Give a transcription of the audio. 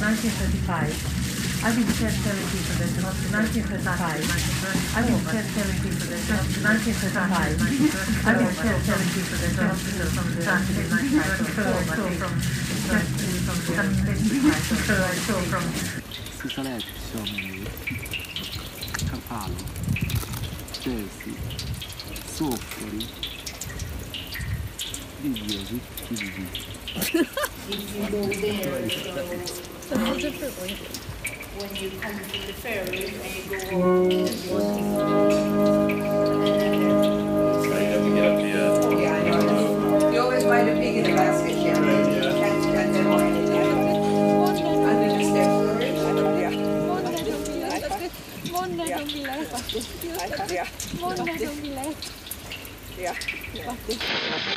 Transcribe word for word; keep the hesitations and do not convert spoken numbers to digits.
nineteen thirty-five. I've been chair seventy for this nineteen thirty-five. I've been chair seventy for this nineteen thirty-five. I've been chair seventy for this hospital from the nineteen thirty-five. So from so from 斯特莱特小梅，卡帕罗，这是索弗里，利比亚的利比亚。 If you go there, so when you come to the ferry and you go on the boat, Yeah, I know. You always buy the pig in the basket, yeah. You can't spend them on it, yeah. Under the step storage? Måndag som vi lät faktiskt. Måndag som vi lät. Yeah.